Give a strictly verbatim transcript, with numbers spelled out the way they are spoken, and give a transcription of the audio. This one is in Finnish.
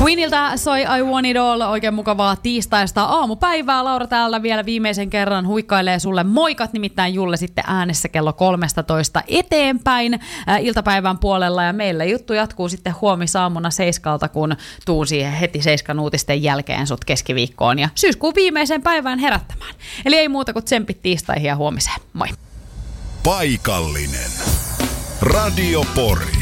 Queeniltä soi I Want It All, oikein mukavaa tiistaista aamupäivää. Laura täällä vielä viimeisen kerran huikkailee sulle moikat, nimittäin Julle sitten äänessä kello kolmetoista eteenpäin äh, iltapäivän puolella. Ja meillä juttu jatkuu sitten huomisaamuna seiskalta, kun tuun siihen heti seiskan uutisten jälkeen sut keskiviikkoon ja syyskuun viimeiseen päivään herättämään. Eli ei muuta kuin tsempit tiistaihin ja huomiseen. Moi! Paikallinen. Radio Pori.